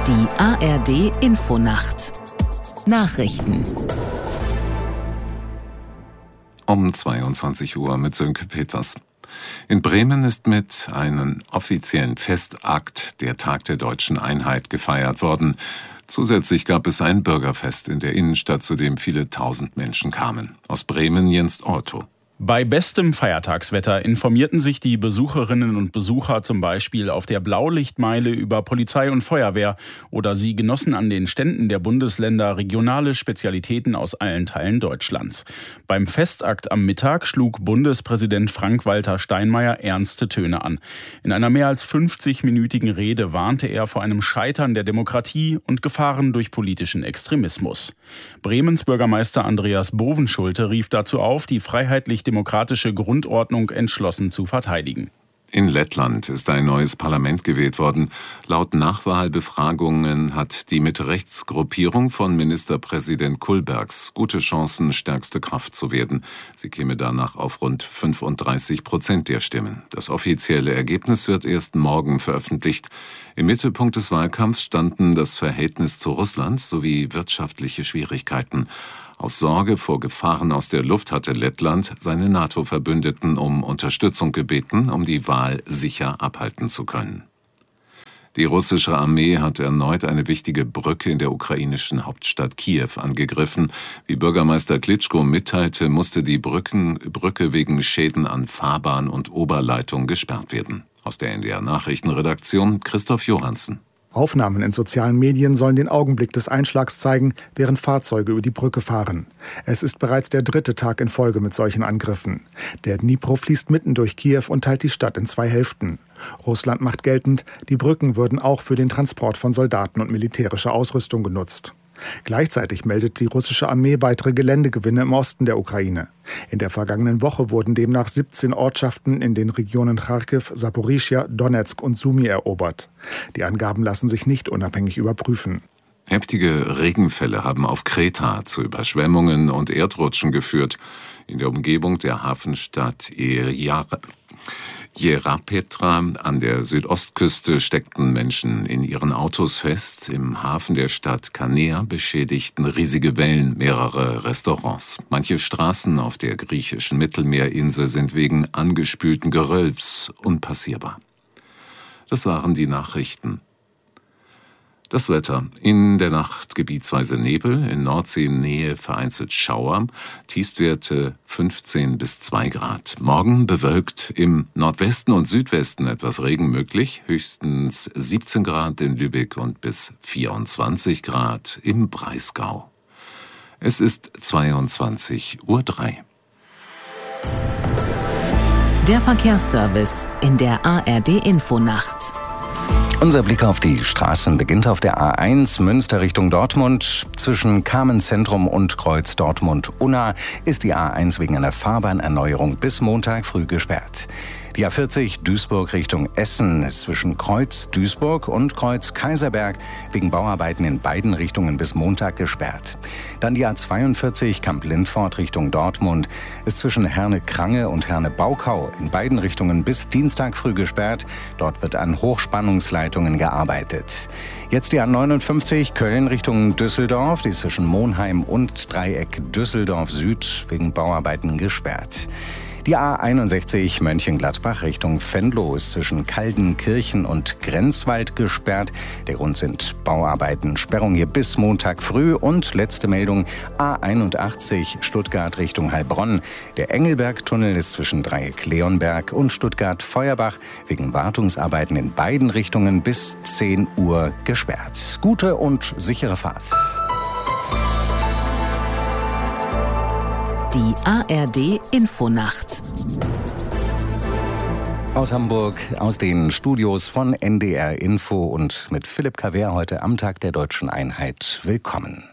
Die ARD Infonacht Nachrichten um 22 Uhr mit Sönke Peters. In Bremen ist mit einem offiziellen Festakt der Tag der Deutschen Einheit gefeiert worden. Zusätzlich gab es ein Bürgerfest in der Innenstadt, zu dem viele tausend Menschen kamen. Aus Bremen Jens Orto. Bei bestem Feiertagswetter informierten sich die Besucherinnen und Besucher zum Beispiel auf der Blaulichtmeile über Polizei und Feuerwehr oder sie genossen an den Ständen der Bundesländer regionale Spezialitäten aus allen Teilen Deutschlands. Beim Festakt am Mittag schlug Bundespräsident Frank-Walter Steinmeier ernste Töne an. In einer mehr als 50-minütigen Rede warnte er vor einem Scheitern der Demokratie und Gefahren durch politischen Extremismus. Bremens Bürgermeister Andreas Bovenschulte rief dazu auf, die freiheitlich-demokratische Grundordnung entschlossen zu verteidigen. In Lettland ist ein neues Parlament gewählt worden. Laut Nachwahlbefragungen hat die Mitte-Rechts-Gruppierung von Ministerpräsident Kulbergs gute Chancen, stärkste Kraft zu werden. Sie käme danach auf rund 35% der Stimmen. Das offizielle Ergebnis wird erst morgen veröffentlicht. Im Mittelpunkt des Wahlkampfs standen das Verhältnis zu Russland sowie wirtschaftliche Schwierigkeiten. Aus Sorge vor Gefahren aus der Luft hatte Lettland seine NATO-Verbündeten um Unterstützung gebeten, um die Wahl sicher abhalten zu können. Die russische Armee hat erneut eine wichtige Brücke in der ukrainischen Hauptstadt Kiew angegriffen. Wie Bürgermeister Klitschko mitteilte, musste die Brücke wegen Schäden an Fahrbahn und Oberleitung gesperrt werden. Aus der NDR-Nachrichtenredaktion Christoph Johansen. Aufnahmen in sozialen Medien sollen den Augenblick des Einschlags zeigen, während Fahrzeuge über die Brücke fahren. Es ist bereits der 3. Tag in Folge mit solchen Angriffen. Der Dnipro fließt mitten durch Kiew und teilt die Stadt in 2 Hälften. Russland macht geltend, die Brücken würden auch für den Transport von Soldaten und militärischer Ausrüstung genutzt. Gleichzeitig meldet die russische Armee weitere Geländegewinne im Osten der Ukraine. In der vergangenen Woche wurden demnach 17 Ortschaften in den Regionen Charkiw, Saporischschja, Donezk und Sumy erobert. Die Angaben lassen sich nicht unabhängig überprüfen. Heftige Regenfälle haben auf Kreta zu Überschwemmungen und Erdrutschen geführt. In der Umgebung der Hafenstadt Jerapetra an der Südostküste steckten Menschen in ihren Autos fest. Im Hafen der Stadt Kanea beschädigten riesige Wellen mehrere Restaurants. Manche Straßen auf der griechischen Mittelmeerinsel sind wegen angespülten Gerölls unpassierbar. Das waren die Nachrichten. Das Wetter. In der Nacht gebietsweise Nebel, in Nordseenähe vereinzelt Schauer, Tiefstwerte 15 bis 2 Grad. Morgen bewölkt, im Nordwesten und Südwesten etwas Regen möglich, höchstens 17 Grad in Lübeck und bis 24 Grad im Breisgau. Es ist 22:03 Uhr. Der Verkehrsservice in der ARD Infonacht. Unser Blick auf die Straßen beginnt auf der A1 Münster Richtung Dortmund. Zwischen Kamenz-Zentrum und Kreuz Dortmund-Unna ist die A1 wegen einer Fahrbahnerneuerung bis Montag früh gesperrt. Die A40 Duisburg Richtung Essen ist zwischen Kreuz Duisburg und Kreuz Kaiserberg wegen Bauarbeiten in beiden Richtungen bis Montag gesperrt. Dann die A42 Kamp-Lindfort Richtung Dortmund ist zwischen Herne-Krange und Herne-Baukau in beiden Richtungen bis Dienstag früh gesperrt. Dort wird an Hochspannungsleitungen gearbeitet. Jetzt die A59 Köln Richtung Düsseldorf, die ist zwischen Monheim und Dreieck Düsseldorf Süd wegen Bauarbeiten gesperrt. Die A61 Mönchengladbach Richtung Venlo ist zwischen Kaldenkirchen und Grenzwald gesperrt. Der Grund sind Bauarbeiten, Sperrung hier bis Montag früh. Und letzte Meldung, A81 Stuttgart Richtung Heilbronn. Der Engelberg-Tunnel ist zwischen Dreieck Leonberg und Stuttgart-Feuerbach wegen Wartungsarbeiten in beiden Richtungen bis 10 Uhr gesperrt. Gute und sichere Fahrt. Die ARD Infonacht. Aus Hamburg, aus den Studios von NDR Info und mit Philipp Kaver heute am Tag der Deutschen Einheit. Willkommen.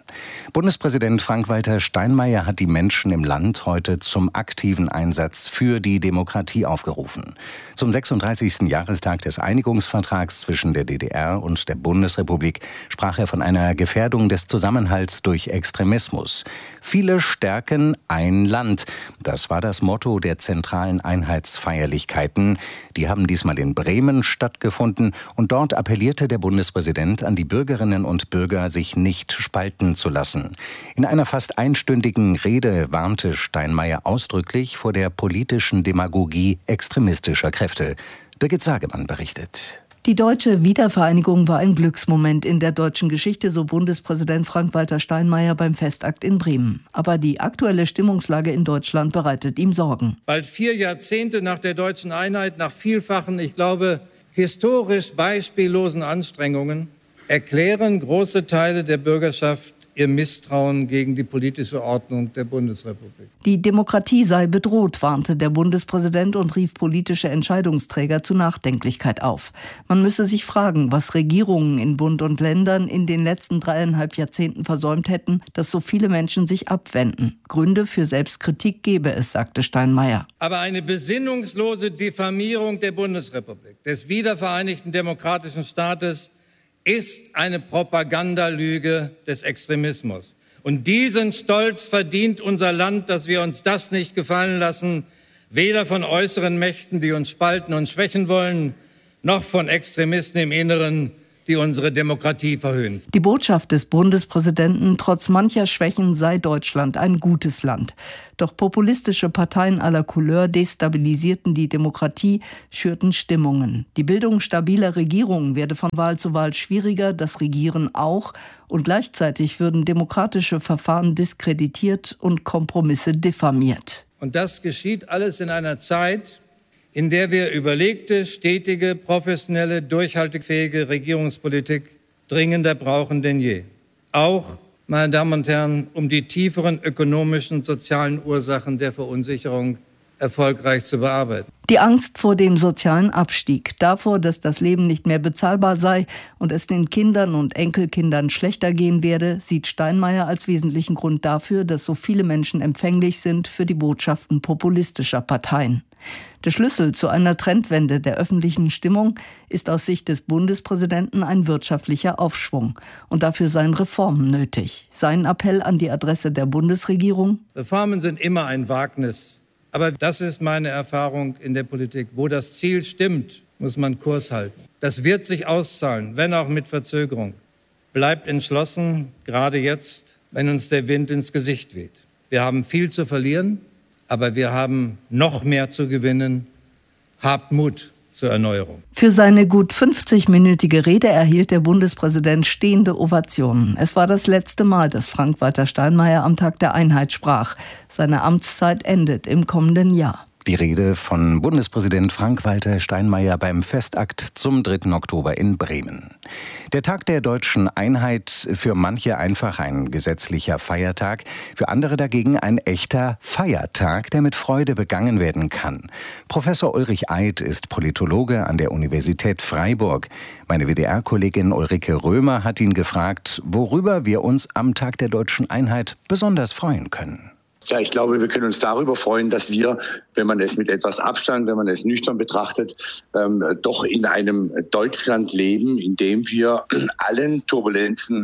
Bundespräsident Frank-Walter Steinmeier hat die Menschen im Land heute zum aktiven Einsatz für die Demokratie aufgerufen. Zum 36. Jahrestag des Einigungsvertrags zwischen der DDR und der Bundesrepublik sprach er von einer Gefährdung des Zusammenhalts durch Extremismus. Viele stärken ein Land. Das war das Motto der zentralen Einheitsfeierlichkeiten. Die haben diesmal in Bremen stattgefunden und dort appellierte der Bundespräsident an die Bürgerinnen und Bürger, sich nicht spalten zu lassen. In einer fast einstündigen Rede warnte Steinmeier ausdrücklich vor der politischen Demagogie extremistischer Kräfte. Birgit Sagemann berichtet. Die deutsche Wiedervereinigung war ein Glücksmoment in der deutschen Geschichte, so Bundespräsident Frank-Walter Steinmeier beim Festakt in Bremen. Aber die aktuelle Stimmungslage in Deutschland bereitet ihm Sorgen. Bald 4 Jahrzehnte nach der deutschen Einheit, nach vielfachen, ich glaube, historisch beispiellosen Anstrengungen, erklären große Teile der Bürgerschaft ihr Misstrauen gegen die politische Ordnung der Bundesrepublik. Die Demokratie sei bedroht, warnte der Bundespräsident und rief politische Entscheidungsträger zu Nachdenklichkeit auf. Man müsse sich fragen, was Regierungen in Bund und Ländern in den letzten 3,5 Jahrzehnten versäumt hätten, dass so viele Menschen sich abwenden. Gründe für Selbstkritik gebe es, sagte Steinmeier. Aber eine besinnungslose Diffamierung der Bundesrepublik, des wiedervereinigten demokratischen Staates, ist eine Propagandalüge des Extremismus. Und diesen Stolz verdient unser Land, dass wir uns das nicht gefallen lassen, weder von äußeren Mächten, die uns spalten und schwächen wollen, noch von Extremisten im Inneren, die unsere Demokratie verhöhnen. Die Botschaft des Bundespräsidenten: Trotz mancher Schwächen sei Deutschland ein gutes Land. Doch populistische Parteien aller Couleur destabilisierten die Demokratie, schürten Stimmungen. Die Bildung stabiler Regierungen werde von Wahl zu Wahl schwieriger, das Regieren auch. Und gleichzeitig würden demokratische Verfahren diskreditiert und Kompromisse diffamiert. Und das geschieht alles in einer Zeit, in der wir überlegte, stetige, professionelle, durchhaltefähige Regierungspolitik dringender brauchen denn je. Auch, meine Damen und Herren, um die tieferen ökonomischen und sozialen Ursachen der Verunsicherung erfolgreich zu bearbeiten. Die Angst vor dem sozialen Abstieg, davor, dass das Leben nicht mehr bezahlbar sei und es den Kindern und Enkelkindern schlechter gehen werde, sieht Steinmeier als wesentlichen Grund dafür, dass so viele Menschen empfänglich sind für die Botschaften populistischer Parteien. Der Schlüssel zu einer Trendwende der öffentlichen Stimmung ist aus Sicht des Bundespräsidenten ein wirtschaftlicher Aufschwung. Und dafür seien Reformen nötig. Sein Appell an die Adresse der Bundesregierung: Reformen sind immer ein Wagnis. Aber das ist meine Erfahrung in der Politik. Wo das Ziel stimmt, muss man Kurs halten. Das wird sich auszahlen, wenn auch mit Verzögerung. Bleibt entschlossen, gerade jetzt, wenn uns der Wind ins Gesicht weht. Wir haben viel zu verlieren, aber wir haben noch mehr zu gewinnen. Habt Mut zur Erneuerung. Für seine gut 50-minütige Rede erhielt der Bundespräsident stehende Ovationen. Es war das letzte Mal, dass Frank-Walter Steinmeier am Tag der Einheit sprach. Seine Amtszeit endet im kommenden Jahr. Die Rede von Bundespräsident Frank-Walter Steinmeier beim Festakt zum 3. Oktober in Bremen. Der Tag der deutschen Einheit, für manche einfach ein gesetzlicher Feiertag, für andere dagegen ein echter Feiertag, der mit Freude begangen werden kann. Professor Ulrich Eid ist Politologe an der Universität Freiburg. Meine WDR-Kollegin Ulrike Römer hat ihn gefragt, worüber wir uns am Tag der deutschen Einheit besonders freuen können. Ja, ich glaube, wir können uns darüber freuen, dass wir, wenn man es mit etwas Abstand, wenn man es nüchtern betrachtet, doch in einem Deutschland leben, in dem wir allen Turbulenzen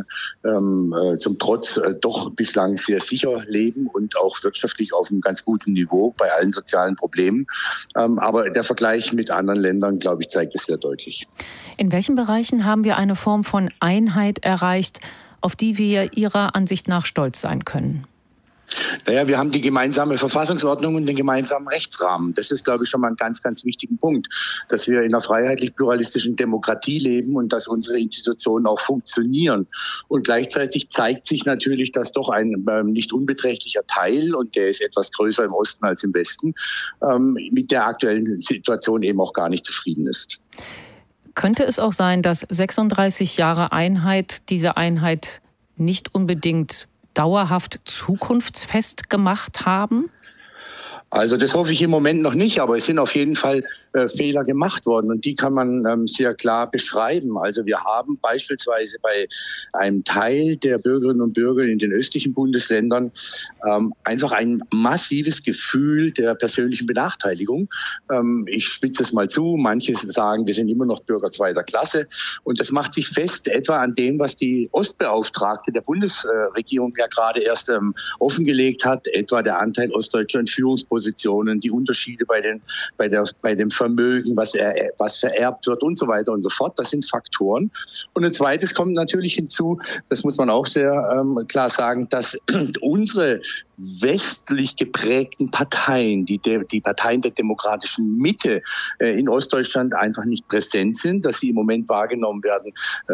zum Trotz doch bislang sehr sicher leben und auch wirtschaftlich auf einem ganz guten Niveau bei allen sozialen Problemen. Aber der Vergleich mit anderen Ländern, glaube ich, zeigt es sehr deutlich. In welchen Bereichen haben wir eine Form von Einheit erreicht, auf die wir Ihrer Ansicht nach stolz sein können? Naja, wir haben die gemeinsame Verfassungsordnung und den gemeinsamen Rechtsrahmen. Das ist, glaube ich, schon mal ein ganz, ganz wichtigen Punkt, dass wir in einer freiheitlich-pluralistischen Demokratie leben und dass unsere Institutionen auch funktionieren. Und gleichzeitig zeigt sich natürlich, dass doch ein nicht unbeträchtlicher Teil, und der ist etwas größer im Osten als im Westen, mit der aktuellen Situation eben auch gar nicht zufrieden ist. Könnte es auch sein, dass 36 Jahre Einheit diese Einheit nicht unbedingt dauerhaft zukunftsfest gemacht haben? Also das hoffe ich im Moment noch nicht, aber es sind auf jeden Fall Fehler gemacht worden und die kann man sehr klar beschreiben. Also wir haben beispielsweise bei einem Teil der Bürgerinnen und Bürger in den östlichen Bundesländern einfach ein massives Gefühl der persönlichen Benachteiligung. Ich spitze es mal zu, manche sagen, wir sind immer noch Bürger zweiter Klasse und das macht sich fest etwa an dem, was die Ostbeauftragte der Bundesregierung ja gerade erst offengelegt hat, etwa der Anteil Ostdeutscher in Führungspositionen, die Unterschiede bei dem Vermögen, was vererbt wird und so weiter und so fort. Das sind Faktoren. Und ein zweites kommt natürlich hinzu, das muss man auch sehr klar sagen, dass unsere westlich geprägten Parteien, die Parteien der demokratischen Mitte in Ostdeutschland einfach nicht präsent sind, dass sie im Moment wahrgenommen werden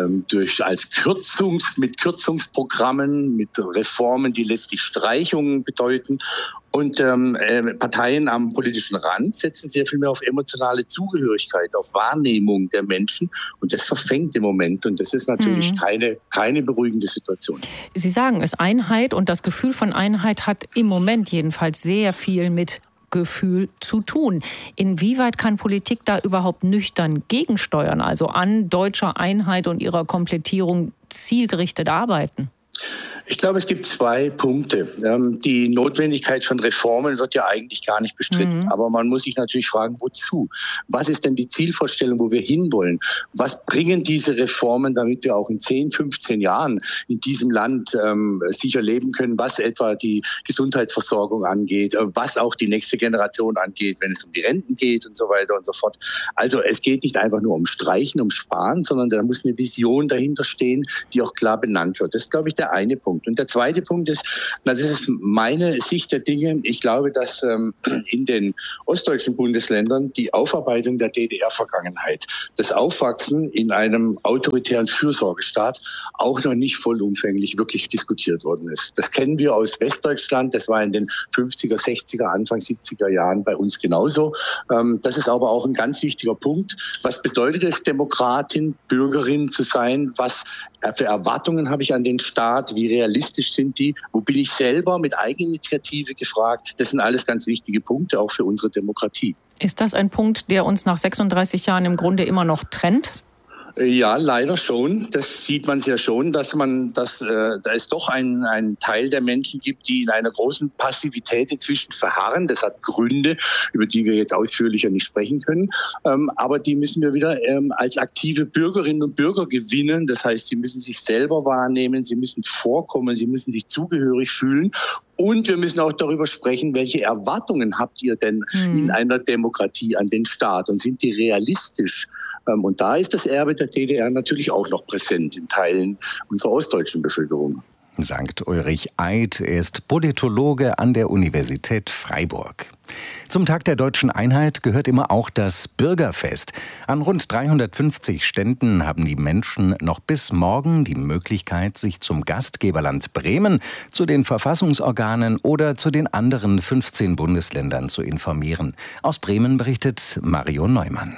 mit Kürzungsprogrammen, mit Reformen, die letztlich Streichungen bedeuten. Und Parteien am politischen Rand setzen sehr viel mehr auf emotionale Zugehörigkeit, auf Wahrnehmung der Menschen. Und das verfängt im Moment. Und das ist natürlich keine beruhigende Situation. Sie sagen es, Einheit und das Gefühl von Einheit hat im Moment jedenfalls sehr viel mit Gefühl zu tun. Inwieweit kann Politik da überhaupt nüchtern gegensteuern, also an deutscher Einheit und ihrer Komplettierung zielgerichtet arbeiten? Ich glaube, es gibt 2 Punkte. Die Notwendigkeit von Reformen wird ja eigentlich gar nicht bestritten. Aber man muss sich natürlich fragen, wozu? Was ist denn die Zielvorstellung, wo wir hinwollen? Was bringen diese Reformen, damit wir auch in 10, 15 Jahren in diesem Land sicher leben können, was etwa die Gesundheitsversorgung angeht, was auch die nächste Generation angeht, wenn es um die Renten geht und so weiter und so fort. Also es geht nicht einfach nur um Streichen, um Sparen, sondern da muss eine Vision dahinter stehen, die auch klar benannt wird. Das ist, glaube ich, der eine Punkt. Und der zweite Punkt ist, das ist meine Sicht der Dinge, ich glaube, dass in den ostdeutschen Bundesländern die Aufarbeitung der DDR-Vergangenheit, das Aufwachsen in einem autoritären Fürsorgestaat auch noch nicht vollumfänglich wirklich diskutiert worden ist. Das kennen wir aus Westdeutschland, das war in den 50er, 60er, Anfang 70er Jahren bei uns genauso. Das ist aber auch ein ganz wichtiger Punkt. Was bedeutet es, Demokratin, Bürgerin zu sein? Was für Erwartungen habe ich an den Staat? Wie realistisch sind die? Wo bin ich selber mit Eigeninitiative gefragt? Das sind alles ganz wichtige Punkte, auch für unsere Demokratie. Ist das ein Punkt, der uns nach 36 Jahren im Grunde immer noch trennt? Ja, leider schon. Das sieht man sehr schon, dass es doch einen Teil der Menschen gibt, die in einer großen Passivität inzwischen verharren. Das hat Gründe, über die wir jetzt ausführlicher nicht sprechen können. Aber die müssen wir wieder als aktive Bürgerinnen und Bürger gewinnen. Das heißt, sie müssen sich selber wahrnehmen, sie müssen vorkommen, sie müssen sich zugehörig fühlen. Und wir müssen auch darüber sprechen, welche Erwartungen habt ihr denn in einer Demokratie an den Staat? Und sind die realistisch? Und da ist das Erbe der DDR natürlich auch noch präsent in Teilen unserer ostdeutschen Bevölkerung. Sagt Ulrich Eid, er ist Politologe an der Universität Freiburg. Zum Tag der deutschen Einheit gehört immer auch das Bürgerfest. An rund 350 Ständen haben die Menschen noch bis morgen die Möglichkeit, sich zum Gastgeberland Bremen, zu den Verfassungsorganen oder zu den anderen 15 Bundesländern zu informieren. Aus Bremen berichtet Mario Neumann.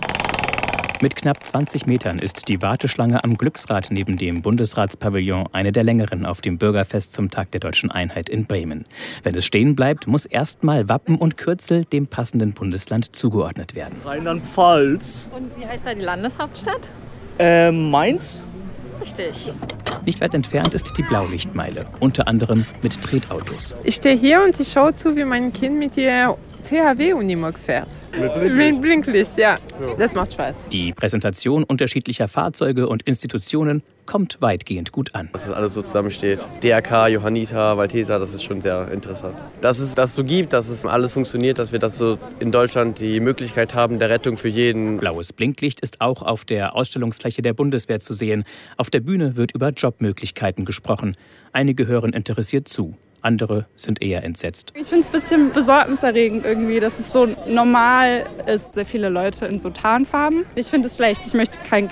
Mit knapp 20 Metern ist die Warteschlange am Glücksrad neben dem Bundesratspavillon eine der längeren auf dem Bürgerfest zum Tag der deutschen Einheit in Bremen. Wenn es stehen bleibt, muss erstmal Wappen und Kürzel dem passenden Bundesland zugeordnet werden. Rheinland-Pfalz. Und wie heißt da die Landeshauptstadt? Mainz. Richtig. Nicht weit entfernt ist die Blaulichtmeile, unter anderem mit Tretautos. Ich stehe hier und ich schaue zu, wie mein Kind mit ihr THW-Unimog fährt. Mit Blinklicht, ja. So. Das macht Spaß. Die Präsentation unterschiedlicher Fahrzeuge und Institutionen kommt weitgehend gut an. Dass das alles so zusammensteht. DRK, Johanniter, Malteser, das ist schon sehr interessant. Dass es das so gibt, dass es alles funktioniert, dass wir das so in Deutschland die Möglichkeit haben der Rettung für jeden. Blaues Blinklicht ist auch auf der Ausstellungsfläche der Bundeswehr zu sehen. Auf der Bühne wird über Jobmöglichkeiten gesprochen. Einige hören interessiert zu. Andere sind eher entsetzt. Ich finde es ein bisschen besorgniserregend irgendwie, dass es so normal ist, sehr viele Leute in so Tarnfarben. Ich finde es schlecht. Ich möchte keinen Krieg.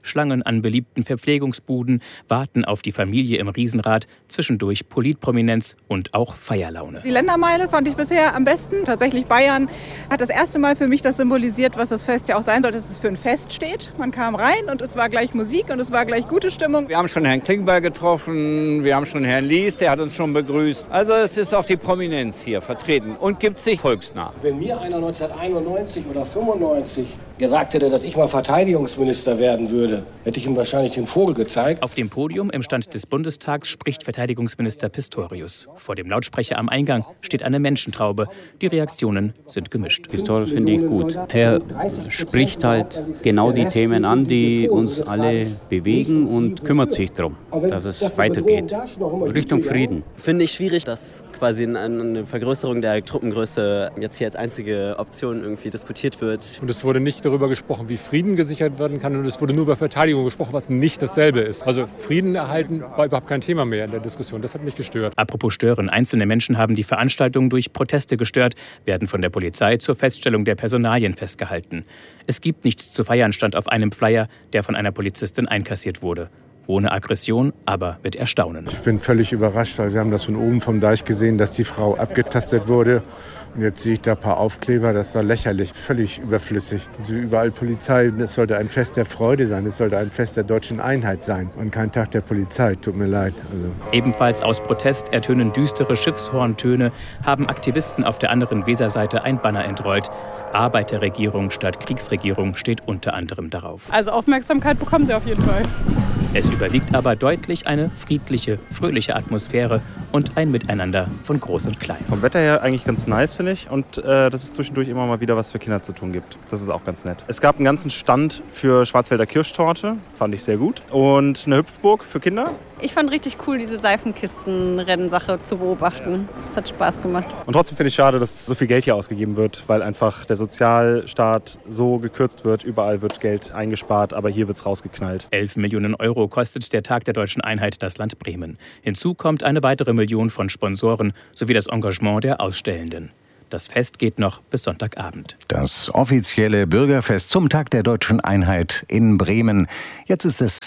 Schlangen an beliebten Verpflegungsbuden, Warten auf die Familie im Riesenrad, zwischendurch Politprominenz und auch Feierlaune. Die Ländermeile fand ich bisher am besten. Tatsächlich Bayern hat das erste Mal für mich das symbolisiert, was das Fest ja auch sein soll, dass es für ein Fest steht. Man kam rein und es war gleich Musik und es war gleich gute Stimmung. Wir haben schon Herrn Klingbeil getroffen, wir haben schon Herrn Lies, der hat uns schon begrüßt. Also es ist auch die Prominenz hier vertreten und gibt sich volksnah. Wenn mir einer 1991 oder 95 gesagt hätte, dass ich mal Verteidigungsminister werden würde, hätte ich ihm wahrscheinlich den Vogel gezeigt. Auf dem Podium im Stand des Bundestags spricht Verteidigungsminister Pistorius. Vor dem Lautsprecher am Eingang steht eine Menschentraube. Die Reaktionen sind gemischt. Pistorius finde ich gut. Er spricht halt genau die Themen an, die uns alle bewegen und kümmert sich darum, dass es weitergeht. Richtung Frieden. Finde ich schwierig, dass quasi eine Vergrößerung der Truppengröße jetzt hier als einzige Option irgendwie diskutiert wird. Und es wurde nicht darüber gesprochen, wie Frieden gesichert werden kann, und es wurde nur über Verteidigung gesprochen, was nicht dasselbe ist. Also Frieden erhalten war überhaupt kein Thema mehr in der Diskussion. Das hat mich gestört. Apropos stören. Einzelne Menschen haben die Veranstaltung durch Proteste gestört, werden von der Polizei zur Feststellung der Personalien festgehalten. Es gibt nichts zu feiern, stand auf einem Flyer, der von einer Polizistin einkassiert wurde. Ohne Aggression, aber mit Erstaunen. Ich bin völlig überrascht, weil wir haben das von oben vom Deich gesehen, dass die Frau abgetastet wurde. Und jetzt sehe ich da ein paar Aufkleber, das war lächerlich, völlig überflüssig. Also überall Polizei, es sollte ein Fest der Freude sein, es sollte ein Fest der deutschen Einheit sein und kein Tag der Polizei, tut mir leid. Ebenfalls aus Protest ertönen düstere Schiffshorntöne, haben Aktivisten auf der anderen Weserseite ein Banner entrollt. Arbeiterregierung statt Kriegsregierung steht unter anderem darauf. Also Aufmerksamkeit bekommen sie auf jeden Fall. Es überwiegt aber deutlich eine friedliche, fröhliche Atmosphäre und ein Miteinander von Groß und Klein. Vom Wetter her eigentlich ganz nice, finde ich. Und dass es zwischendurch immer mal wieder was für Kinder zu tun gibt. Das ist auch ganz nett. Es gab einen ganzen Stand für Schwarzwälder Kirschtorte, fand ich sehr gut. Und eine Hüpfburg für Kinder. Ich fand richtig cool, diese Seifenkistenrennen-Sache zu beobachten. Das hat Spaß gemacht. Und trotzdem finde ich schade, dass so viel Geld hier ausgegeben wird, weil einfach der Sozialstaat so gekürzt wird. Überall wird Geld eingespart, aber hier wird es rausgeknallt. 11 Millionen Euro kostet der Tag der Deutschen Einheit das Land Bremen. Hinzu kommt eine weitere Million von Sponsoren sowie das Engagement der Ausstellenden. Das Fest geht noch bis Sonntagabend. Das offizielle Bürgerfest zum Tag der Deutschen Einheit in Bremen. Jetzt ist es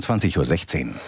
22:16 Uhr.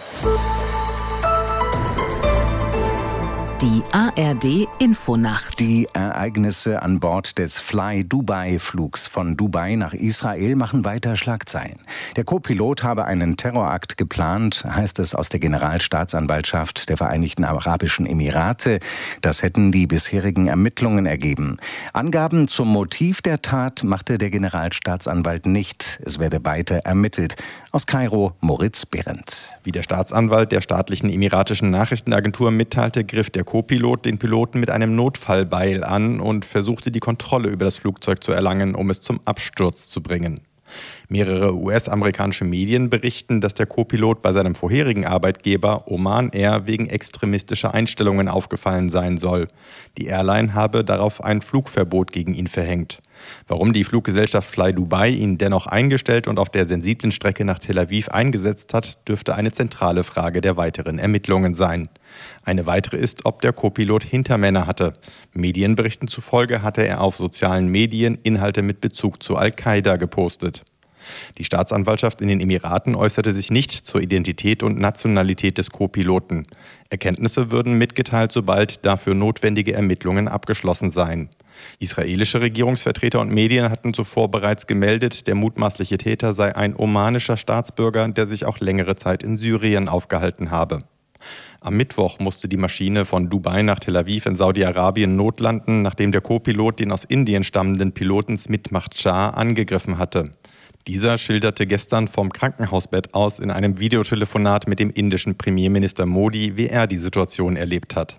Die ARD Infonacht. Die Ereignisse an Bord des Fly Dubai-Flugs von Dubai nach Israel machen weiter Schlagzeilen. Der Co-Pilot habe einen Terrorakt geplant, heißt es aus der Generalstaatsanwaltschaft der Vereinigten Arabischen Emirate. Das hätten die bisherigen Ermittlungen ergeben. Angaben zum Motiv der Tat machte der Generalstaatsanwalt nicht. Es werde weiter ermittelt. Aus Kairo, Moritz Behrendt. Wie der Staatsanwalt der staatlichen emiratischen Nachrichtenagentur mitteilte, griff der Co-Pilot den Piloten mit einem Notfallbeil an und versuchte, die Kontrolle über das Flugzeug zu erlangen, um es zum Absturz zu bringen. Mehrere US-amerikanische Medien berichten, dass der Co-Pilot bei seinem vorherigen Arbeitgeber Oman Air wegen extremistischer Einstellungen aufgefallen sein soll. Die Airline habe darauf ein Flugverbot gegen ihn verhängt. Warum die Fluggesellschaft Fly Dubai ihn dennoch eingestellt und auf der sensiblen Strecke nach Tel Aviv eingesetzt hat, dürfte eine zentrale Frage der weiteren Ermittlungen sein. Eine weitere ist, ob der Co-Pilot Hintermänner hatte. Medienberichten zufolge hatte er auf sozialen Medien Inhalte mit Bezug zu Al-Qaida gepostet. Die Staatsanwaltschaft in den Emiraten äußerte sich nicht zur Identität und Nationalität des Co-Piloten. Erkenntnisse würden mitgeteilt, sobald dafür notwendige Ermittlungen abgeschlossen seien. Israelische Regierungsvertreter und Medien hatten zuvor bereits gemeldet, der mutmaßliche Täter sei ein omanischer Staatsbürger, der sich auch längere Zeit in Syrien aufgehalten habe. Am Mittwoch musste die Maschine von Dubai nach Tel Aviv in Saudi-Arabien notlanden, nachdem der Co-Pilot den aus Indien stammenden Piloten Smit Makhtar angegriffen hatte. Dieser schilderte gestern vom Krankenhausbett aus in einem Videotelefonat mit dem indischen Premierminister Modi, wie er die Situation erlebt hat.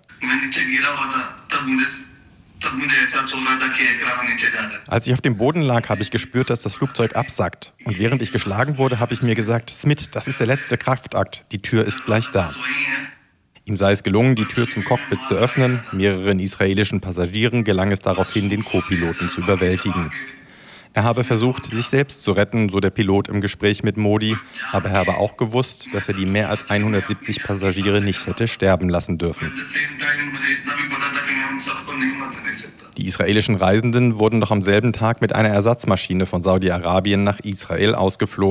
Als ich auf dem Boden lag, habe ich gespürt, dass das Flugzeug absackt. Und während ich geschlagen wurde, habe ich mir gesagt, Smit, das ist der letzte Kraftakt, die Tür ist gleich da. Ihm sei es gelungen, die Tür zum Cockpit zu öffnen. Mehreren israelischen Passagieren gelang es daraufhin, den Co-Piloten zu überwältigen. Er habe versucht, sich selbst zu retten, so der Pilot im Gespräch mit Modi. Aber er habe auch gewusst, dass er die mehr als 170 Passagiere nicht hätte sterben lassen dürfen. Die israelischen Reisenden wurden noch am selben Tag mit einer Ersatzmaschine von Saudi-Arabien nach Israel ausgeflogen.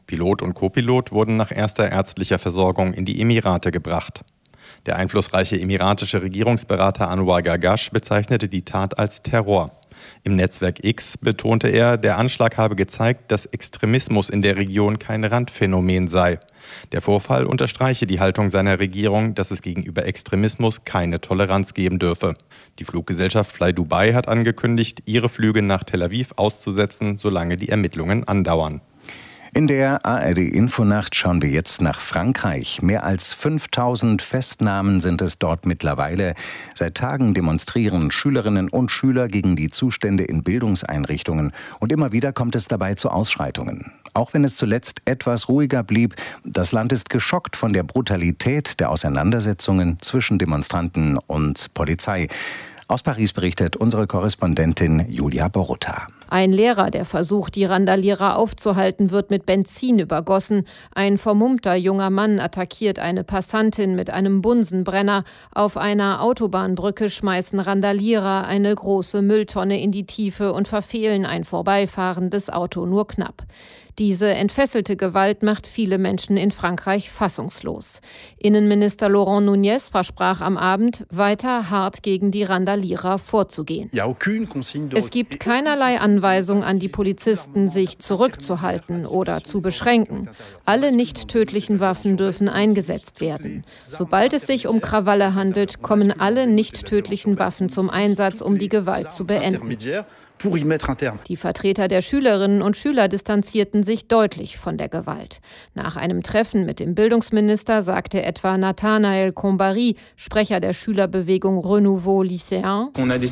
Pilot und Co-Pilot wurden nach erster ärztlicher Versorgung in die Emirate gebracht. Der einflussreiche emiratische Regierungsberater Anwar Gargash bezeichnete die Tat als Terror. Im Netzwerk X betonte er, der Anschlag habe gezeigt, dass Extremismus in der Region kein Randphänomen sei. Der Vorfall unterstreiche die Haltung seiner Regierung, dass es gegenüber Extremismus keine Toleranz geben dürfe. Die Fluggesellschaft Fly Dubai hat angekündigt, ihre Flüge nach Tel Aviv auszusetzen, solange die Ermittlungen andauern. In der ARD-Infonacht schauen wir jetzt nach Frankreich. Mehr als 5000 Festnahmen sind es dort mittlerweile. Seit Tagen demonstrieren Schülerinnen und Schüler gegen die Zustände in Bildungseinrichtungen. Und immer wieder kommt es dabei zu Ausschreitungen. Auch wenn es zuletzt etwas ruhiger blieb, das Land ist geschockt von der Brutalität der Auseinandersetzungen zwischen Demonstranten und Polizei. Aus Paris berichtet unsere Korrespondentin Julia Borutta. Ein Lehrer, der versucht, die Randalierer aufzuhalten, wird mit Benzin übergossen. Ein vermummter junger Mann attackiert eine Passantin mit einem Bunsenbrenner. Auf einer Autobahnbrücke schmeißen Randalierer eine große Mülltonne in die Tiefe und verfehlen ein vorbeifahrendes Auto nur knapp. Diese entfesselte Gewalt macht viele Menschen in Frankreich fassungslos. Innenminister Laurent Nunez versprach am Abend, weiter hart gegen die Randalierer vorzugehen. Es gibt keinerlei Anweisung an die Polizisten, sich zurückzuhalten oder zu beschränken. Alle nicht tödlichen Waffen dürfen eingesetzt werden. Sobald es sich um Krawalle handelt, kommen alle nicht tödlichen Waffen zum Einsatz, um die Gewalt zu beenden. Die Vertreter der Schülerinnen und Schüler distanzierten sich deutlich von der Gewalt. Nach einem Treffen mit dem Bildungsminister sagte etwa Nathanaël Combary, Sprecher der Schülerbewegung Renouveau Lycéen: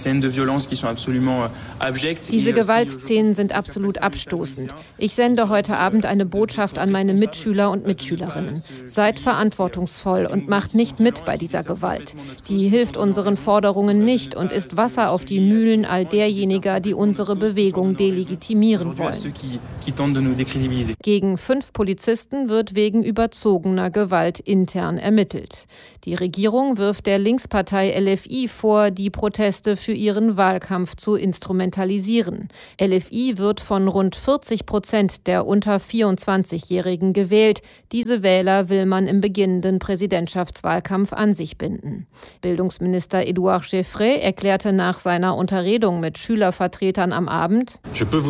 Diese Gewaltszenen sind absolut abstoßend. Ich sende heute Abend eine Botschaft an meine Mitschüler und Mitschülerinnen. Seid verantwortungsvoll und macht nicht mit bei dieser Gewalt. Die hilft unseren Forderungen nicht und ist Wasser auf die Mühlen all derjenigen, die unsere Bewegung delegitimieren wollen. Gegen 5 Polizisten wird wegen überzogener Gewalt intern ermittelt. Die Regierung wirft der Linkspartei LFI vor, die Proteste für ihren Wahlkampf zu instrumentalisieren. LFI wird von rund 40% der unter 24-Jährigen gewählt. Diese Wähler will man im beginnenden Präsidentschaftswahlkampf an sich binden. Bildungsminister Édouard Geoffrey erklärte nach seiner Unterredung mit Schülervertretern am Abend: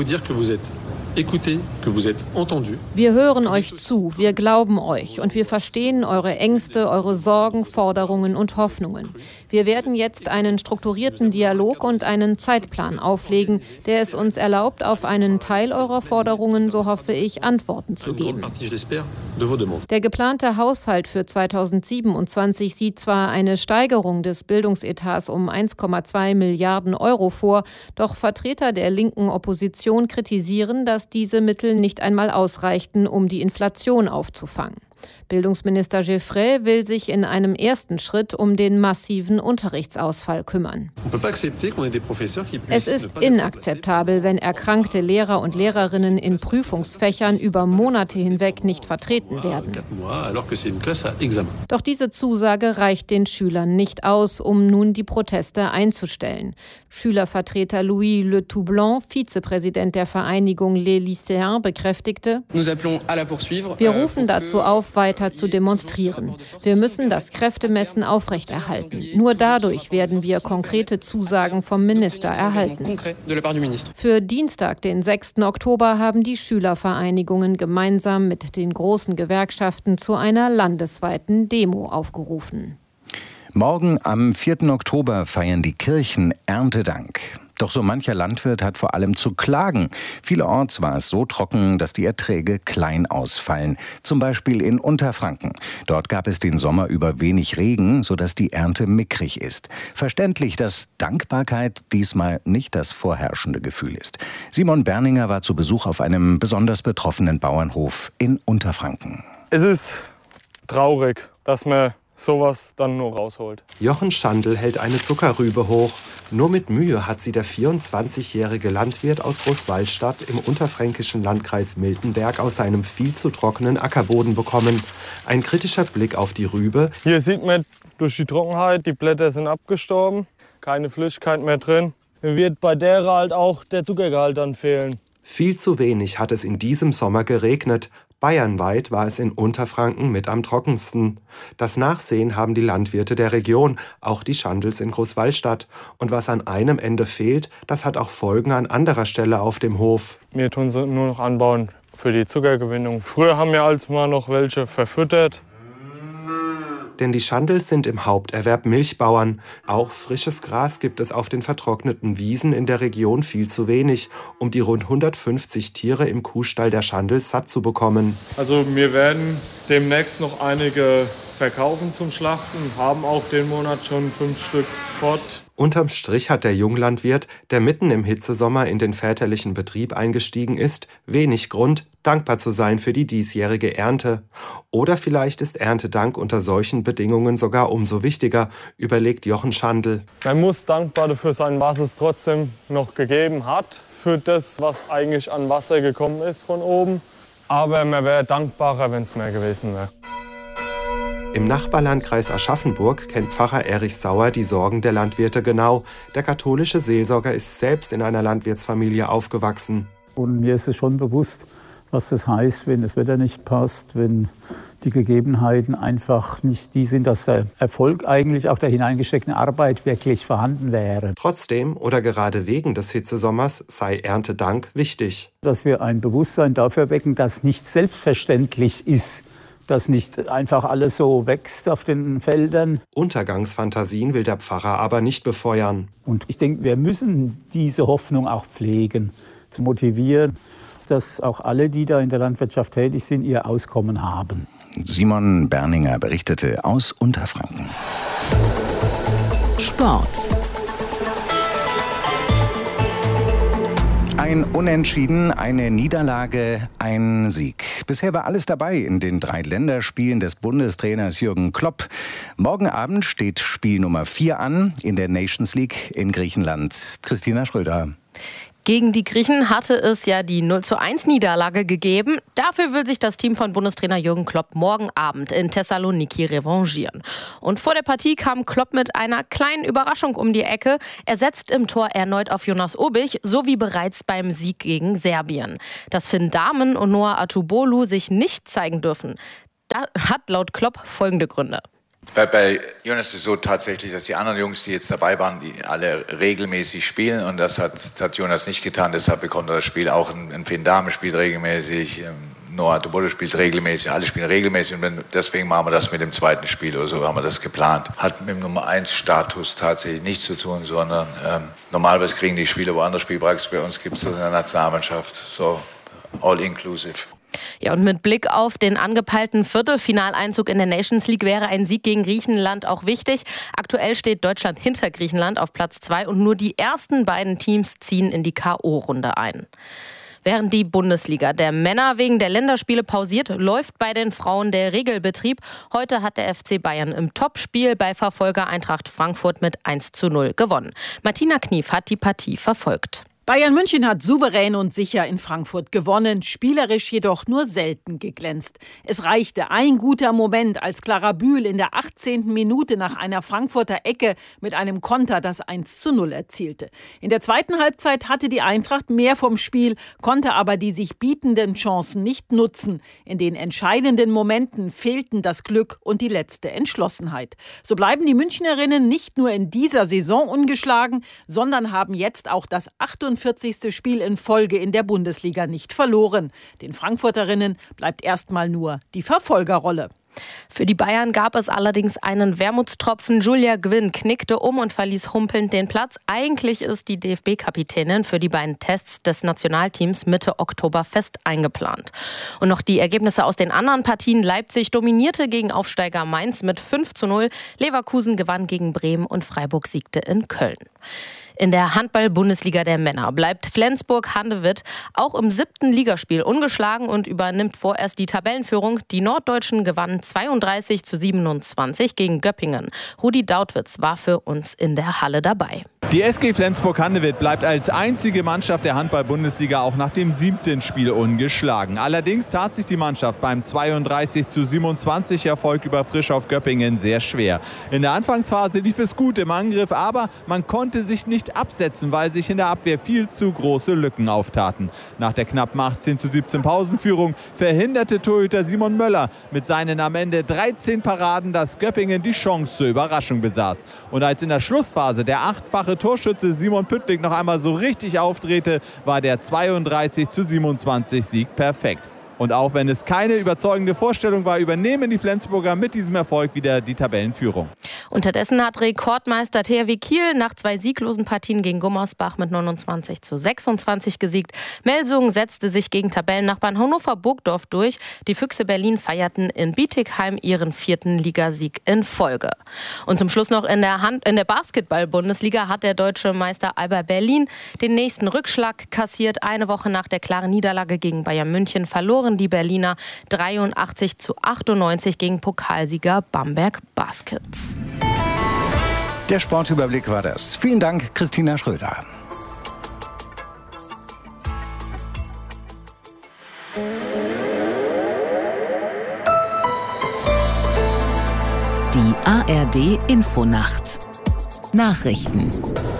Wir hören euch zu, wir glauben euch und wir verstehen eure Ängste, eure Sorgen, Forderungen und Hoffnungen. Wir werden jetzt einen strukturierten Dialog und einen Zeitplan auflegen, der es uns erlaubt, auf einen Teil eurer Forderungen, so hoffe ich, Antworten zu geben. Der geplante Haushalt für 2027 sieht zwar eine Steigerung des Bildungsetats um 1,2 Milliarden Euro vor, doch Vertreter der linken Opposition kritisieren, dass diese Mittel nicht einmal ausreichten, um die Inflation aufzufangen. Bildungsminister Geoffrey will sich in einem ersten Schritt um den massiven Unterrichtsausfall kümmern. Es ist inakzeptabel, wenn erkrankte Lehrer und Lehrerinnen in Prüfungsfächern über Monate hinweg nicht vertreten werden. Doch diese Zusage reicht den Schülern nicht aus, um nun die Proteste einzustellen. Schülervertreter Louis Le Toublanc, Vizepräsident der Vereinigung Les Lycéens, bekräftigte: Wir rufen dazu auf, weiter zu demonstrieren. Wir müssen das Kräftemessen aufrechterhalten. Nur dadurch werden wir konkrete Zusagen vom Minister erhalten. Für Dienstag, den 6. Oktober, haben die Schülervereinigungen gemeinsam mit den großen Gewerkschaften zu einer landesweiten Demo aufgerufen. Morgen am 4. Oktober feiern die Kirchen Erntedank. Doch so mancher Landwirt hat vor allem zu klagen. Vielerorts war es so trocken, dass die Erträge klein ausfallen. Zum Beispiel in Unterfranken. Dort gab es den Sommer über wenig Regen, sodass die Ernte mickrig ist. Verständlich, dass Dankbarkeit diesmal nicht das vorherrschende Gefühl ist. Simon Berninger war zu Besuch auf einem besonders betroffenen Bauernhof in Unterfranken. Es ist traurig, dass man sowas dann nur rausholt. Jochen Schandl hält eine Zuckerrübe hoch. Nur mit Mühe hat sie der 24-jährige Landwirt aus Großwallstadt im unterfränkischen Landkreis Miltenberg aus seinem viel zu trockenen Ackerboden bekommen. Ein kritischer Blick auf die Rübe. Hier sieht man durch die Trockenheit, die Blätter sind abgestorben, keine Flüssigkeit mehr drin. Mir wird bei der halt auch der Zuckergehalt dann fehlen. Viel zu wenig hat es in diesem Sommer geregnet. Bayernweit war es in Unterfranken mit am trockensten. Das Nachsehen haben die Landwirte der Region, auch die Schandls in Großwallstadt. Und was an einem Ende fehlt, das hat auch Folgen an anderer Stelle auf dem Hof. Wir tun sie nur noch anbauen für die Zuckergewinnung. Früher haben wir als mal noch welche verfüttert. Denn die Schandls sind im Haupterwerb Milchbauern. Auch frisches Gras gibt es auf den vertrockneten Wiesen in der Region viel zu wenig, um die rund 150 Tiere im Kuhstall der Schandls satt zu bekommen. Also wir werden demnächst noch einige verkaufen zum Schlachten, haben auch den Monat schon 5 Stück fort. Unterm Strich hat der Junglandwirt, der mitten im Hitzesommer in den väterlichen Betrieb eingestiegen ist, wenig Grund, dankbar zu sein für die diesjährige Ernte. Oder vielleicht ist Erntedank unter solchen Bedingungen sogar umso wichtiger, überlegt Jochen Schandl. Man muss dankbar dafür sein, was es trotzdem noch gegeben hat, für das, was eigentlich an Wasser gekommen ist von oben. Aber man wäre dankbarer, wenn es mehr gewesen wäre. Im Nachbarlandkreis Aschaffenburg kennt Pfarrer Erich Sauer die Sorgen der Landwirte genau. Der katholische Seelsorger ist selbst in einer Landwirtsfamilie aufgewachsen. Und mir ist es schon bewusst, was das heißt, wenn das Wetter nicht passt, wenn die Gegebenheiten einfach nicht die sind, dass der Erfolg eigentlich auch der hineingesteckten Arbeit wirklich vorhanden wäre. Trotzdem oder gerade wegen des Hitzesommers sei Erntedank wichtig. Dass wir ein Bewusstsein dafür wecken, dass nichts selbstverständlich ist. Dass nicht einfach alles so wächst auf den Feldern. Untergangsfantasien will der Pfarrer aber nicht befeuern. Und ich denke, wir müssen diese Hoffnung auch pflegen, zu motivieren, dass auch alle, die da in der Landwirtschaft tätig sind, ihr Auskommen haben. Simon Berninger berichtete aus Unterfranken. Sport. Ein Unentschieden, eine Niederlage, ein Sieg. Bisher war alles dabei in den 3 Länderspielen des Bundestrainers Jürgen Klopp. Morgen Abend steht Spiel Nummer 4 an in der Nations League in Griechenland. Christina Schröder. Gegen die Griechen hatte es ja die 0:1 gegeben. Dafür will sich das Team von Bundestrainer Jürgen Klopp morgen Abend in Thessaloniki revanchieren. Und vor der Partie kam Klopp mit einer kleinen Überraschung um die Ecke. Er setzt im Tor erneut auf Jonas Obich, so wie bereits beim Sieg gegen Serbien. Dass Finn Dahmen und Noah Atubolu sich nicht zeigen dürfen, hat laut Klopp folgende Gründe. Bei Jonas ist es so tatsächlich, dass die anderen Jungs, die jetzt dabei waren, die alle regelmäßig spielen, und das hat Jonas nicht getan. Deshalb bekommt er das Spiel auch. Ein Finn Dahmen spielt regelmäßig, Noah Atubolu spielt regelmäßig, alle spielen regelmäßig, und deswegen machen wir das mit dem zweiten Spiel oder so, haben wir das geplant. Hat mit dem Nummer 1 Status tatsächlich nichts zu tun, sondern normalerweise kriegen die Spieler woanders Spielpraxis. Bei uns gibt es das in der Nationalmannschaft, so all inclusive. Ja, und mit Blick auf den angepeilten Viertelfinaleinzug in der Nations League wäre ein Sieg gegen Griechenland auch wichtig. Aktuell steht Deutschland hinter Griechenland auf Platz 2 und nur die ersten beiden Teams ziehen in die K.O.-Runde ein. Während die Bundesliga der Männer wegen der Länderspiele pausiert, läuft bei den Frauen der Regelbetrieb. Heute hat der FC Bayern im Topspiel bei Verfolger Eintracht Frankfurt mit 1:0 gewonnen. Martina Knief hat die Partie verfolgt. Bayern München hat souverän und sicher in Frankfurt gewonnen, spielerisch jedoch nur selten geglänzt. Es reichte ein guter Moment, als Clara Bühl in der 18. Minute nach einer Frankfurter Ecke mit einem Konter das 1:0 erzielte. In der zweiten Halbzeit hatte die Eintracht mehr vom Spiel, konnte aber die sich bietenden Chancen nicht nutzen. In den entscheidenden Momenten fehlten das Glück und die letzte Entschlossenheit. So bleiben die Münchnerinnen nicht nur in dieser Saison ungeschlagen, sondern haben jetzt auch das 48. Spiel in Folge in der Bundesliga nicht verloren. Den Frankfurterinnen bleibt erstmal nur die Verfolgerrolle. Für die Bayern gab es allerdings einen Wermutstropfen. Julia Gwynn knickte um und verließ humpelnd den Platz. Eigentlich ist die DFB-Kapitänin für die beiden Tests des Nationalteams Mitte Oktober fest eingeplant. Und noch die Ergebnisse aus den anderen Partien. Leipzig dominierte gegen Aufsteiger Mainz mit 5:0. Leverkusen gewann gegen Bremen und Freiburg siegte in Köln. In der Handball-Bundesliga der Männer bleibt Flensburg-Handewitt auch im 7. Ligaspiel ungeschlagen und übernimmt vorerst die Tabellenführung. Die Norddeutschen gewannen 32:27 gegen Göppingen. Rudi Dautwitz war für uns in der Halle dabei. Die SG Flensburg-Handewitt bleibt als einzige Mannschaft der Handball-Bundesliga auch nach dem 7. Spiel ungeschlagen. Allerdings tat sich die Mannschaft beim 32:27 Erfolg über Frischhoff Göppingen sehr schwer. In der Anfangsphase lief es gut im Angriff, aber man konnte sich nicht absetzen, weil sich in der Abwehr viel zu große Lücken auftaten. Nach der knappen 18:17 Pausenführung verhinderte Torhüter Simon Möller mit seinen am Ende 13 Paraden, dass Göppingen die Chance zur Überraschung besaß. Und als in der Schlussphase der 8-fache Torschütze Simon Püttlik noch einmal so richtig aufdrehte, war der 32:27 Sieg perfekt. Und auch wenn es keine überzeugende Vorstellung war, übernehmen die Flensburger mit diesem Erfolg wieder die Tabellenführung. Unterdessen hat Rekordmeister THW Kiel nach 2 sieglosen Partien gegen Gummersbach mit 29:26 gesiegt. Melsungen setzte sich gegen Tabellennachbarn Hannover-Burgdorf durch. Die Füchse Berlin feierten in Bietigheim ihren 4. Ligasieg in Folge. Und zum Schluss noch in der Basketball-Bundesliga hat der deutsche Meister Alba Berlin den nächsten Rückschlag kassiert. Eine Woche nach der klaren Niederlage gegen Bayern München verloren die Berliner 83:98 gegen Pokalsieger Bamberg Baskets. Der Sportüberblick war das. Vielen Dank, Christina Schröder. Die ARD Infonacht. Nachrichten.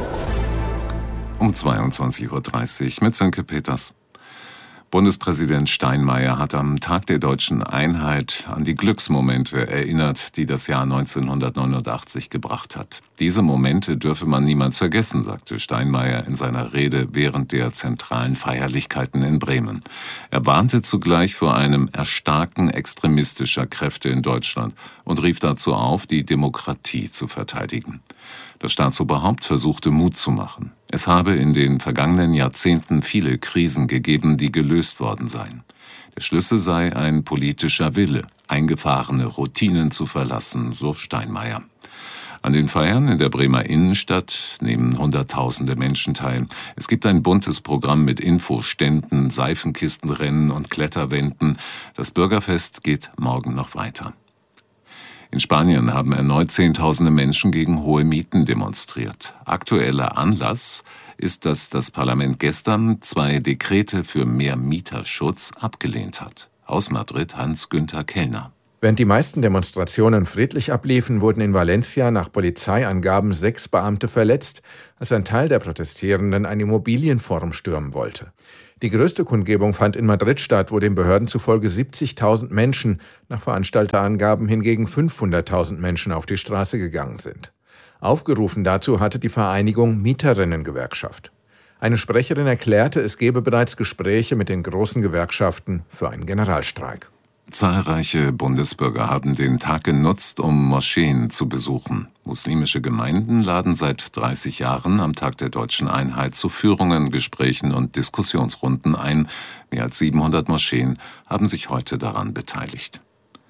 Um 22:30 Uhr mit Sönke Peters. Bundespräsident Steinmeier hat am Tag der Deutschen Einheit an die Glücksmomente erinnert, die das Jahr 1989 gebracht hat. Diese Momente dürfe man niemals vergessen, sagte Steinmeier in seiner Rede während der zentralen Feierlichkeiten in Bremen. Er warnte zugleich vor einem Erstarken extremistischer Kräfte in Deutschland und rief dazu auf, die Demokratie zu verteidigen. Das Staatsoberhaupt versuchte Mut zu machen. Es habe in den vergangenen Jahrzehnten viele Krisen gegeben, die gelöst worden seien. Der Schlüssel sei ein politischer Wille, eingefahrene Routinen zu verlassen, so Steinmeier. An den Feiern in der Bremer Innenstadt nehmen Hunderttausende Menschen teil. Es gibt ein buntes Programm mit Infoständen, Seifenkistenrennen und Kletterwänden. Das Bürgerfest geht morgen noch weiter. In Spanien haben erneut Zehntausende Menschen gegen hohe Mieten demonstriert. Aktueller Anlass ist, dass das Parlament gestern 2 Dekrete für mehr Mieterschutz abgelehnt hat. Aus Madrid Hans-Günther Kellner. Während die meisten Demonstrationen friedlich abliefen, wurden in Valencia nach Polizeiangaben 6 Beamte verletzt, als ein Teil der Protestierenden ein Immobilienforum stürmen wollte. Die größte Kundgebung fand in Madrid statt, wo den Behörden zufolge 70.000 Menschen, nach Veranstalterangaben hingegen 500.000 Menschen auf die Straße gegangen sind. Aufgerufen dazu hatte die Vereinigung Mieterinnengewerkschaft. Eine Sprecherin erklärte, es gebe bereits Gespräche mit den großen Gewerkschaften für einen Generalstreik. Zahlreiche Bundesbürger haben den Tag genutzt, um Moscheen zu besuchen. Muslimische Gemeinden laden seit 30 Jahren am Tag der Deutschen Einheit zu Führungen, Gesprächen und Diskussionsrunden ein. Mehr als 700 Moscheen haben sich heute daran beteiligt.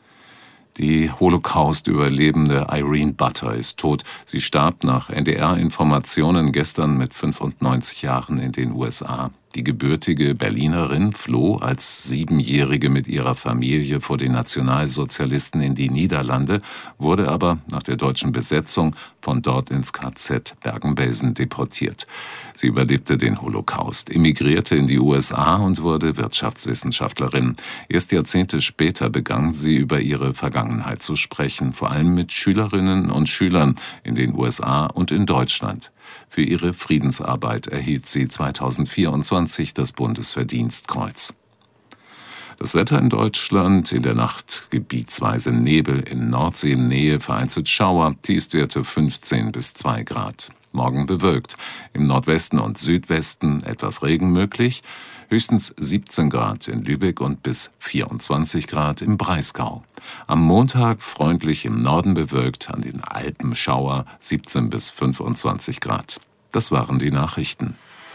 Die Holocaust-Überlebende Irene Butter ist tot. Sie starb nach NDR-Informationen gestern mit 95 Jahren in den USA. Die gebürtige Berlinerin floh als 7-Jährige mit ihrer Familie vor den Nationalsozialisten in die Niederlande, wurde aber nach der deutschen Besetzung von dort ins KZ Bergen-Belsen deportiert. Sie überlebte den Holocaust, emigrierte in die USA und wurde Wirtschaftswissenschaftlerin. Erst Jahrzehnte später begann sie über ihre Vergangenheit zu sprechen, vor allem mit Schülerinnen und Schülern in den USA und in Deutschland. Für ihre Friedensarbeit erhielt sie 2024 das Bundesverdienstkreuz. Das Wetter in Deutschland: in der Nacht gebietsweise Nebel, in Nordseenähe vereinzelt Schauer, Tiefstwerte 15 bis 2 Grad. Morgen bewölkt, im Nordwesten und Südwesten etwas Regen möglich, höchstens 17 Grad in Lübeck und bis 24 Grad im Breisgau. Am Montag freundlich im Norden bewölkt, an den Alpen Schauer, 17 bis 25 Grad. Das waren die Nachrichten.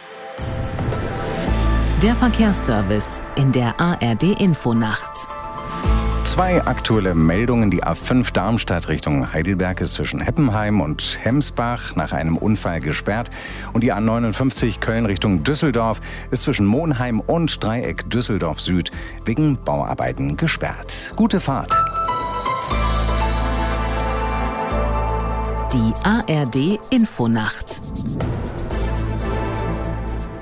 Der Verkehrsservice in der ARD Infonacht. 2 aktuelle Meldungen. Die A5 Darmstadt Richtung Heidelberg ist zwischen Heppenheim und Hemsbach nach einem Unfall gesperrt. Und die A59 Köln Richtung Düsseldorf ist zwischen Monheim und Dreieck Düsseldorf Süd wegen Bauarbeiten gesperrt. Gute Fahrt. Die ARD Infonacht.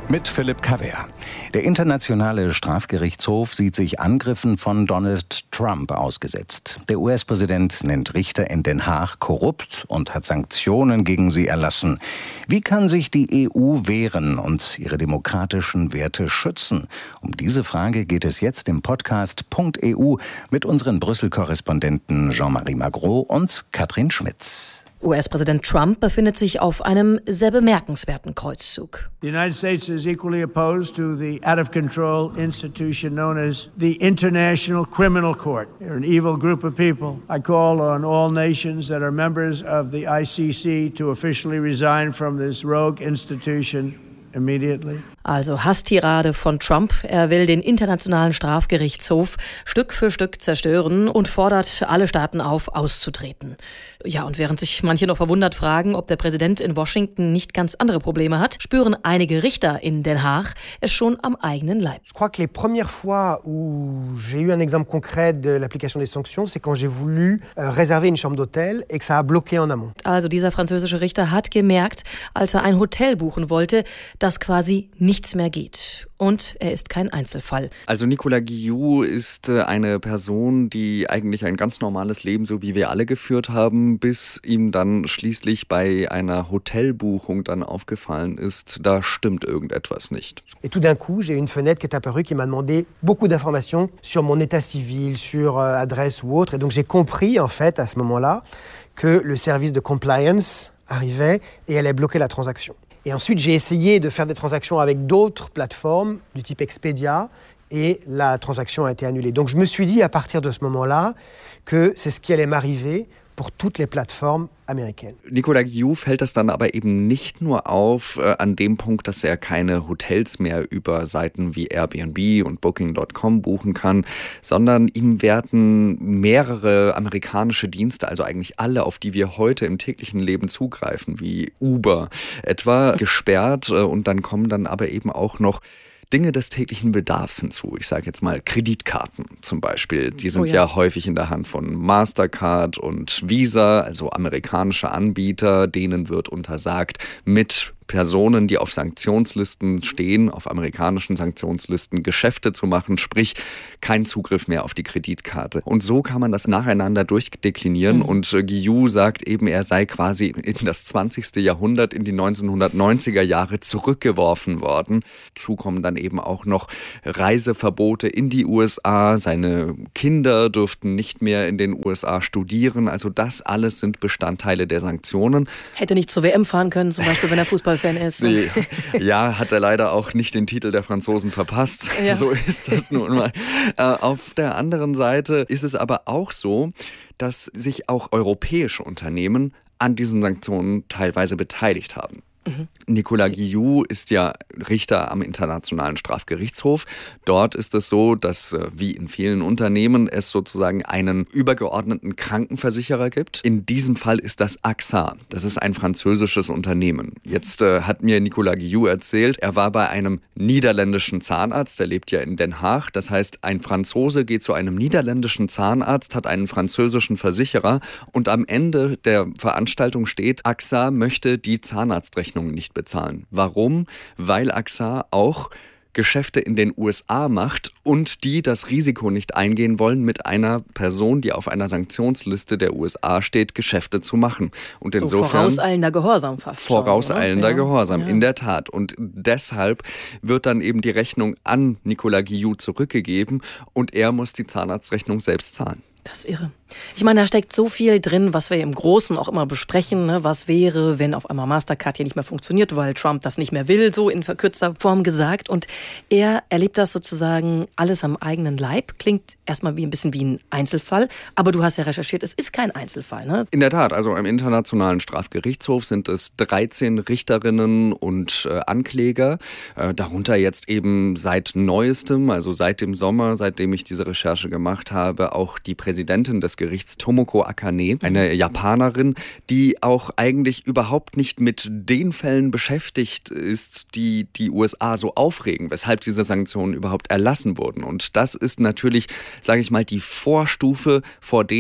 Mit Philipp Kaver. Der Internationale Strafgerichtshof sieht sich Angriffen von Donald Trump ausgesetzt. Der US-Präsident nennt Richter in Den Haag korrupt und hat Sanktionen gegen sie erlassen. Wie kann sich die EU wehren und ihre demokratischen Werte schützen? Um diese Frage geht es jetzt im Podcast .eu mit unseren Brüssel-Korrespondenten Jean-Marie Magro und Katrin Schmitz. US-Präsident Trump befindet sich auf einem sehr bemerkenswerten Kreuzzug. The United States is equally opposed to the out-of-control institution known as the International Criminal Court. They're an evil group of people. I call on all nations that are members of the ICC to officially resign from this rogue institution immediately. Also Hasstirade von Trump. Er will den Internationalen Strafgerichtshof Stück für Stück zerstören und fordert alle Staaten auf, auszutreten. Ja, und während sich manche noch verwundert fragen, ob der Präsident in Washington nicht ganz andere Probleme hat, spüren einige Richter in Den Haag es schon am eigenen Leib. Je crois que les premières fois où j'ai eu un exemple concret de l'application des sanctions, c'est quand j'ai voulu réserver une chambre d'hôtel et que ça a bloqué en amont. Also dieser französische Richter hat gemerkt, als er ein Hotel buchen wollte, dass quasi nichts mehr geht. Und er ist kein Einzelfall. Also Nicolas Guillou ist eine Person, die eigentlich ein ganz normales Leben, so wie wir alle geführt haben, bis ihm dann schließlich bei einer Hotelbuchung dann aufgefallen ist, da stimmt irgendetwas nicht. Et tout d'un coup, j'ai une fenêtre qui est apparue qui m'a demandé beaucoup d'informations sur mon état civil, sur adresse ou autre. Et donc j'ai compris en fait à ce moment-là que le service de compliance arrivait et allait bloquer la transaction. Et ensuite, j'ai essayé de faire des transactions avec d'autres plateformes du type Expedia et la transaction a été annulée. Donc je me suis dit à partir de ce moment-là que c'est ce qui allait m'arriver pour toutes les plateformes américaines. Nicolas Guillou fällt das dann aber eben nicht nur auf an dem Punkt, dass er keine Hotels mehr über Seiten wie Airbnb und Booking.com buchen kann, sondern ihm werden mehrere amerikanische Dienste, also eigentlich alle, auf die wir heute im täglichen Leben zugreifen, wie Uber etwa, gesperrt und dann kommen dann aber eben auch noch Dinge des täglichen Bedarfs hinzu. Ich sage jetzt mal Kreditkarten zum Beispiel. Die sind ja häufig in der Hand von Mastercard und Visa, also amerikanische Anbieter. Denen wird untersagt, mit Personen, die auf Sanktionslisten stehen, auf amerikanischen Sanktionslisten Geschäfte zu machen, sprich kein Zugriff mehr auf die Kreditkarte. Und so kann man das nacheinander durchdeklinieren und Guillou sagt eben, er sei quasi in das 20. Jahrhundert, in die 1990er Jahre zurückgeworfen worden. Dazu kommen dann eben auch noch Reiseverbote in die USA, seine Kinder dürften nicht mehr in den USA studieren, also das alles sind Bestandteile der Sanktionen. Hätte nicht zur WM fahren können, zum Beispiel, wenn er Fußballfan ist. Nee. Ja, hat er leider auch nicht den Titel der Franzosen verpasst. Ja. So ist das nun mal. Auf der anderen Seite ist es aber auch so, dass sich auch europäische Unternehmen an diesen Sanktionen teilweise beteiligt haben. Nicolas Guillou ist ja Richter am Internationalen Strafgerichtshof. Dort ist es so, dass wie in vielen Unternehmen es sozusagen einen übergeordneten Krankenversicherer gibt. In diesem Fall ist das AXA. Das ist ein französisches Unternehmen. Jetzt hat mir Nicolas Guillou erzählt, er war bei einem niederländischen Zahnarzt, der lebt ja in Den Haag. Das heißt, ein Franzose geht zu einem niederländischen Zahnarzt, hat einen französischen Versicherer und am Ende der Veranstaltung steht, AXA möchte die Zahnarztrechnung nicht bezahlen. Warum? Weil AXA auch Geschäfte in den USA macht und die das Risiko nicht eingehen wollen, mit einer Person, die auf einer Sanktionsliste der USA steht, Geschäfte zu machen. Und insofern vorauseilender Gehorsam fast. Vorauseilender Gehorsam, in der Tat. Und deshalb wird dann eben die Rechnung an Nicolas Guillou zurückgegeben und er muss die Zahnarztrechnung selbst zahlen. Das ist irre. Ich meine, da steckt so viel drin, was wir im Großen auch immer besprechen. Ne? Was wäre, wenn auf einmal Mastercard hier nicht mehr funktioniert, weil Trump das nicht mehr will, so in verkürzter Form gesagt. Und er erlebt das sozusagen alles am eigenen Leib. Klingt erstmal ein bisschen wie ein Einzelfall. Aber du hast ja recherchiert, es ist kein Einzelfall. Ne? In der Tat, also im Internationalen Strafgerichtshof sind es 13 Richterinnen und Ankläger. Darunter jetzt eben seit Neuestem, also seit dem Sommer, seitdem ich diese Recherche gemacht habe, auch die Präsidentin des Gerichts, Tomoko Akane, eine Japanerin, die auch eigentlich überhaupt nicht mit den Fällen beschäftigt ist, die die USA so aufregen, weshalb diese Sanktionen überhaupt erlassen wurden. Und das ist natürlich, sage ich mal, die Vorstufe vor dem,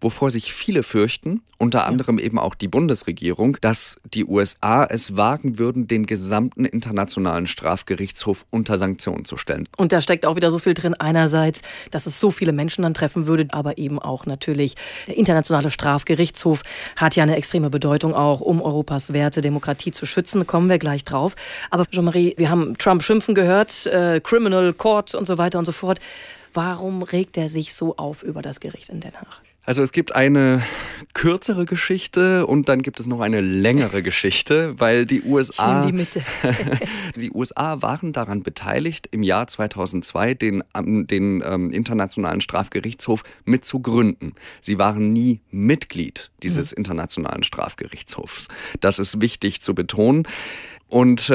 wovor sich viele fürchten, unter anderem eben auch die Bundesregierung, dass die USA es wagen würden, den gesamten Internationalen Strafgerichtshof unter Sanktionen zu stellen. Und da steckt auch wieder so viel drin. Einerseits, dass es so viele Menschen dann treffen würde, aber eben auch natürlich der Internationale Strafgerichtshof hat ja eine extreme Bedeutung auch, um Europas Werte, Demokratie zu schützen. Kommen wir gleich drauf. Aber Jean-Marie, wir haben Trump schimpfen gehört, Criminal Court und so weiter und so fort. Warum regt er sich so auf über das Gericht in Den Haag? Also es gibt eine kürzere Geschichte und dann gibt es noch eine längere Geschichte, weil die USA, die USA waren daran beteiligt, im Jahr 2002 den Internationalen Strafgerichtshof mit zu gründen. Sie waren nie Mitglied dieses Internationalen Strafgerichtshofs. Das ist wichtig zu betonen. Und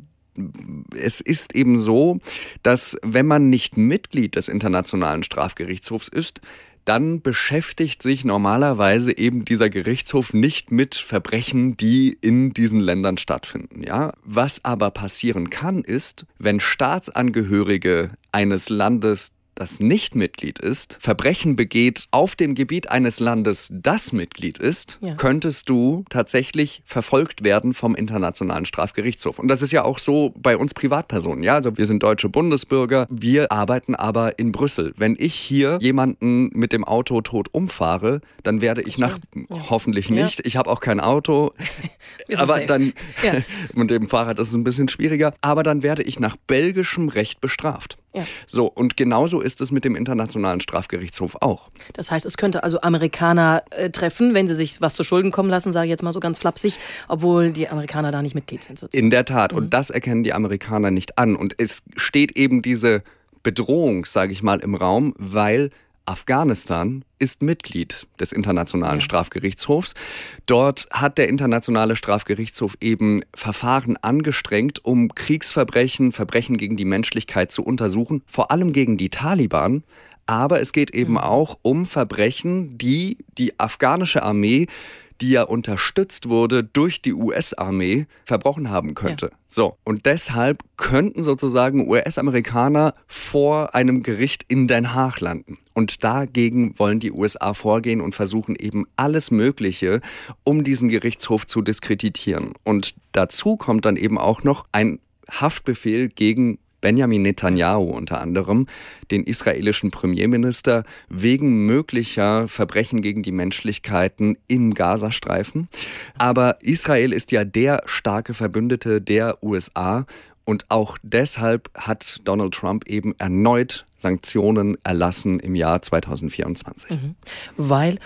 es ist eben so, dass wenn man nicht Mitglied des Internationalen Strafgerichtshofs ist, dann beschäftigt sich normalerweise eben dieser Gerichtshof nicht mit Verbrechen, die in diesen Ländern stattfinden. Ja? Was aber passieren kann, ist, wenn Staatsangehörige eines Landes, das nicht Mitglied ist, Verbrechen begeht auf dem Gebiet eines Landes, das Mitglied ist, könntest du tatsächlich verfolgt werden vom Internationalen Strafgerichtshof. Und das ist ja auch so bei uns Privatpersonen. Ja? Also wir sind deutsche Bundesbürger, wir arbeiten aber in Brüssel. Wenn ich hier jemanden mit dem Auto tot umfahre, dann werde ich hoffentlich nicht, ich habe auch kein Auto, aber dann, mit dem Fahrrad ist es ein bisschen schwieriger, aber dann werde ich nach belgischem Recht bestraft. Ja. So, und genauso ist es mit dem Internationalen Strafgerichtshof auch. Das heißt, es könnte also Amerikaner treffen, wenn sie sich was zu Schulden kommen lassen, sage ich jetzt mal so ganz flapsig, obwohl die Amerikaner da nicht Mitglied sind. Sozusagen. In der Tat. Und das erkennen die Amerikaner nicht an. Und es steht eben diese Bedrohung, sage ich mal, im Raum, weil Afghanistan ist Mitglied des Internationalen Strafgerichtshofs. Dort hat der Internationale Strafgerichtshof eben Verfahren angestrengt, um Kriegsverbrechen, Verbrechen gegen die Menschlichkeit zu untersuchen, vor allem gegen die Taliban. Aber es geht eben auch um Verbrechen, die die afghanische Armee, die ja unterstützt wurde durch die US-Armee, verbrochen haben könnte. Ja. So, und deshalb könnten sozusagen US-Amerikaner vor einem Gericht in Den Haag landen. Und dagegen wollen die USA vorgehen und versuchen eben alles Mögliche, um diesen Gerichtshof zu diskreditieren. Und dazu kommt dann eben auch noch ein Haftbefehl gegen Benjamin Netanyahu unter anderem, den israelischen Premierminister, wegen möglicher Verbrechen gegen die Menschlichkeiten im Gazastreifen. Aber Israel ist ja der starke Verbündete der USA und auch deshalb hat Donald Trump eben erneut Sanktionen erlassen im Jahr 2024. Weil